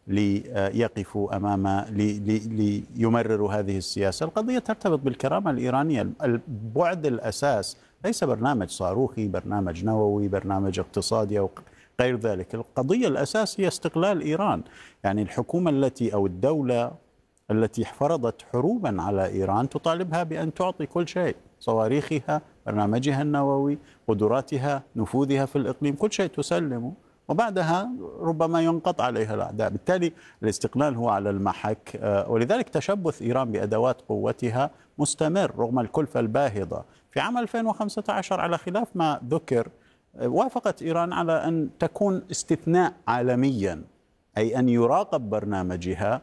ليقفوا أمام ليمرروا هذه السياسة. القضية ترتبط بالكرامة الإيرانية. البعد الأساس ليس برنامج صاروخي، برنامج نووي، برنامج اقتصادي أو غير ذلك. القضية الأساس هي استقلال إيران. يعني الحكومة التي أو الدولة التي فرضت حروبا على إيران تطالبها بأن تعطي كل شيء، صواريخها، برنامجها النووي، قدراتها، نفوذها في الإقليم، كل شيء تسلمه، وبعدها ربما ينقض عليها الأعداء. بالتالي الاستقلال هو على المحك، ولذلك تشبث إيران بأدوات قوتها مستمر رغم الكلفة الباهظة. في عام 2015 على خلاف ما ذكر وافقت إيران على أن تكون استثناء عالميا، أي أن يراقب برنامجها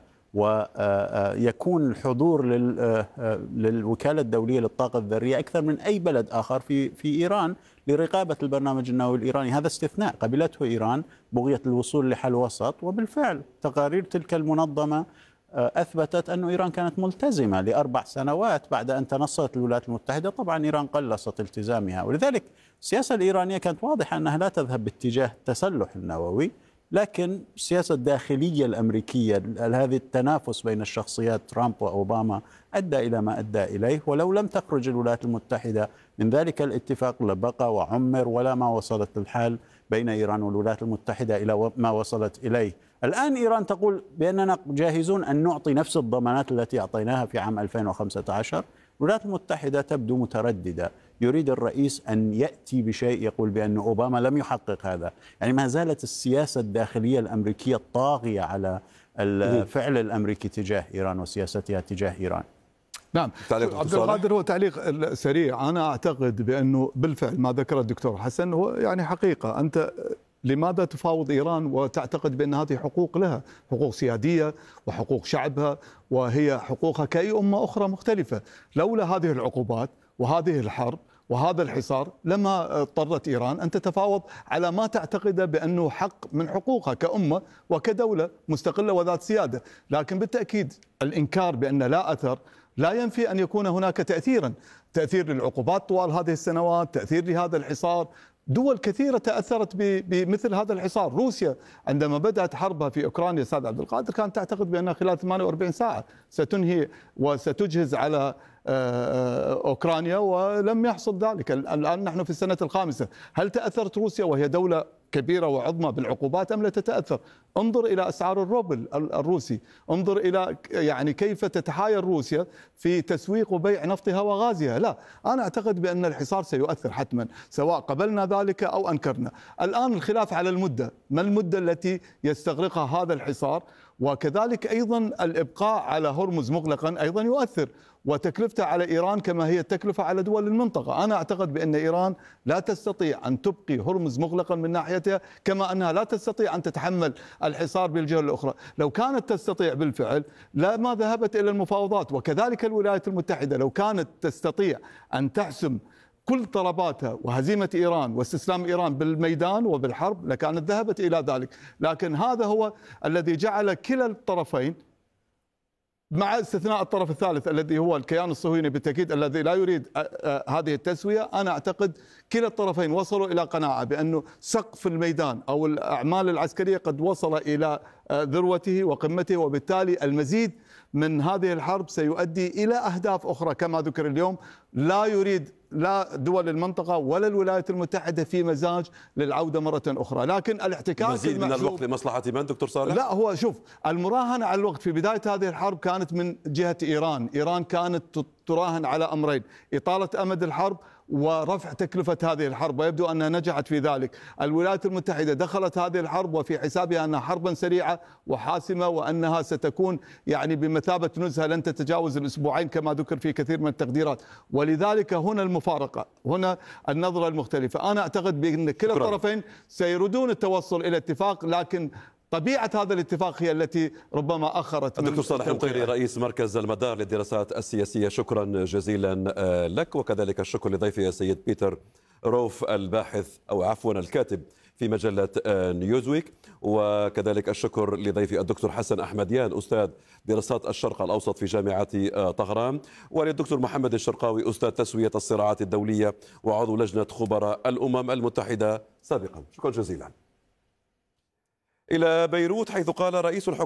ويكون الحضور للوكالة الدولية للطاقة الذرية أكثر من أي بلد آخر في إيران لرقابة البرنامج النووي الإيراني. هذا استثناء قبلته إيران، بغية الوصول لحل وسط، وبالفعل تقارير تلك المنظمة أثبتت أن إيران كانت ملتزمة ل4 سنوات بعد أن تنصلت الولايات المتحدة. طبعا إيران قلصت التزامها، ولذلك السياسة الإيرانية كانت واضحة أنها لا تذهب باتجاه التسلح النووي، لكن السياسة الداخلية الأمريكية، هذه التنافس بين الشخصيات ترامب وأوباما أدى إلى ما أدى إليه. ولو لم تخرج الولايات المتحدة من ذلك الاتفاق لبقى وعمر، ولا ما وصلت الحال بين إيران والولايات المتحدة إلى ما وصلت إليه. الآن إيران تقول بأننا جاهزون أن نعطي نفس الضمانات التي أعطيناها في عام 2015. الولايات المتحدة تبدو مترددة. يريد الرئيس أن يأتي بشيء يقول بأن أوباما لم يحقق هذا. يعني ما زالت السياسة الداخلية الأمريكية طاغية على الفعل الأمريكي تجاه إيران وسياستها تجاه إيران. نعم عبد القادر، هو تعليق سريع. أنا أعتقد بأنه بالفعل ما ذكر الدكتور حسن هو يعني حقيقة. أنت لماذا تفاوض إيران وتعتقد بأن هذه حقوق لها، حقوق سيادية وحقوق شعبها، وهي حقوقها كأي أمة أخرى مختلفة؟ لولا هذه العقوبات وهذه الحرب وهذا الحصار لما اضطرت إيران أن تتفاوض على ما تعتقد بأنه حق من حقوقها كأمة وكدولة مستقلة وذات سيادة. لكن بالتأكيد الإنكار بأن لا أثر لا ينفي أن يكون هناك تأثير للعقوبات طوال هذه السنوات، تأثير لهذا الحصار. دول كثيرة تأثرت بمثل هذا الحصار. روسيا عندما بدأت حربها في أوكرانيا أستاذ عبد القادر كانت تعتقد بأنها خلال 48 ساعة ستنهي وستجهز على أوكرانيا، ولم يحصل ذلك. الآن نحن في السنة الخامسة. هل تأثرت روسيا وهي دولة كبيرة وعظمى بالعقوبات أم لا تتأثر؟ انظر إلى أسعار الروبل الروسي، انظر إلى يعني كيف تتحايل روسيا في تسويق وبيع نفطها وغازها. لا، أنا أعتقد بأن الحصار سيؤثر حتما سواء قبلنا ذلك أو أنكرنا. الآن الخلاف على المدة، ما المدة التي يستغرقها هذا الحصار، وكذلك أيضا الإبقاء على هرمز مغلقا أيضا يؤثر، وتكلفته على إيران كما هي التكلفة على دول المنطقة. أنا أعتقد بأن إيران لا تستطيع أن تبقي هرمز مغلقا من ناحيتها، كما أنها لا تستطيع أن تتحمل الحصار بالجهة الأخرى. لو كانت تستطيع بالفعل لما ذهبت إلى المفاوضات. وكذلك الولايات المتحدة لو كانت تستطيع أن تحسم كل طلباتها وهزيمة إيران واستسلام إيران بالميدان وبالحرب لكانت ذهبت إلى ذلك. لكن هذا هو الذي جعل كلا الطرفين، مع استثناء الطرف الثالث الذي هو الكيان الصهيوني بالتأكيد الذي لا يريد هذه التسوية، أنا أعتقد كلا الطرفين وصلوا إلى قناعة بأنه سقف الميدان أو الأعمال العسكرية قد وصل إلى ذروته وقمته، وبالتالي المزيد من هذه الحرب سيؤدي إلى أهداف أخرى كما ذكر اليوم. لا يريد لا دول المنطقة ولا الولايات المتحدة في مزاج للعودة مرة أخرى. لكن الاحتكاك مزيد من الوقت لمصلحة من دكتور صالح؟ لا، هو شوف، المراهنة على الوقت في بداية هذه الحرب كانت من جهة إيران كانت تراهن على أمرين: إطالة أمد الحرب ورفع تكلفة هذه الحرب، ويبدو أنها نجحت في ذلك. الولايات المتحدة دخلت هذه الحرب وفي حسابها أنها حربا سريعة وحاسمة، وأنها ستكون يعني بمثابة نزهة لن تتجاوز الأسبوعين كما ذكر في كثير من التقديرات. ولذلك هنا المفارقة، هنا النظرة المختلفة. أنا أعتقد بأن كلا الطرفين سيريدون التوصل إلى اتفاق، لكن طبيعة هذا الاتفاق هي التي ربما أخرت. الدكتور صالح المطيري رئيس مركز المدار للدراسات السياسية، شكرا جزيلا لك، وكذلك الشكر لضيفي السيد بيتر روف الباحث أو عفوا الكاتب في مجلة نيوزويك، وكذلك الشكر لضيفي الدكتور حسن أحمديان أستاذ دراسات الشرق الأوسط في جامعة طهران، وللدكتور محمد الشرقاوي أستاذ تسوية الصراعات الدولية وعضو لجنة خبراء الأمم المتحدة سابقا. شكرا جزيلا. إلى بيروت، حيث قال رئيس الحكومة